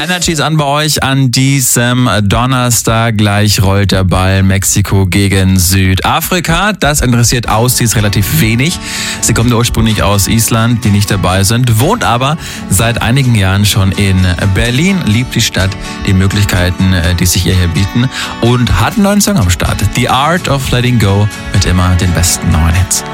Energy ist an bei euch an diesem Donnerstag. Gleich rollt der Ball. Mexiko gegen Südafrika. Das interessiert Aussies relativ wenig. Sie kommt ursprünglich aus Island, die nicht dabei sind, wohnt aber seit einigen Jahren schon in Berlin, liebt die Stadt, die Möglichkeiten, die sich ihr hier bieten und hat einen neuen Song am Start. The Art of Letting Go mit immer den besten neuen Hits.